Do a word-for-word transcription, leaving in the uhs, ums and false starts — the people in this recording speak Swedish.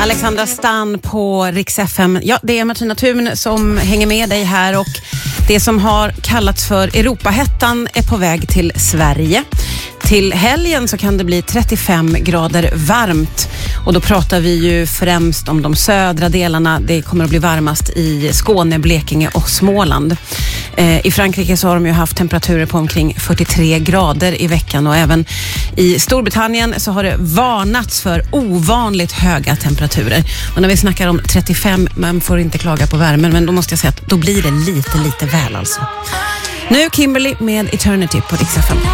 Alexandra Stan på Rix F M. Ja, det är Martina Thun som hänger med dig här, och det som har kallats för Europahettan är på väg till Sverige. Till helgen så kan det bli trettiofem grader varmt, och då pratar vi ju främst om de södra delarna. Det kommer att bli varmast i Skåne, Blekinge och Småland. Eh, I Frankrike så har de ju haft temperaturer på omkring fyrtiotre grader i veckan, och även i Storbritannien så har det varnats för ovanligt höga temperaturer. Och när vi snackar om trettiofem, man får inte klaga på värmen, men då måste jag säga att då blir det lite, lite väl alltså. Nu Kimberly med Eternity på Rix F M.